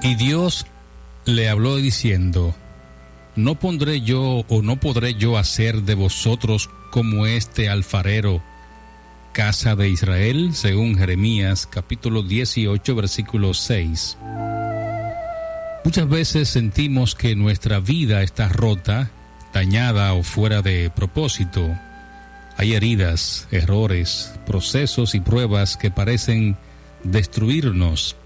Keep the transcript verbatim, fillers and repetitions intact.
Y Dios le habló diciendo: ¿No pondré yo o no podré yo hacer de vosotros como este alfarero, casa de Israel? Según Jeremías capítulo dieciocho versículo seis. Muchas veces sentimos que nuestra vida está rota, dañada o fuera de propósito. Hay heridas, errores, procesos y pruebas que parecen destruirnos.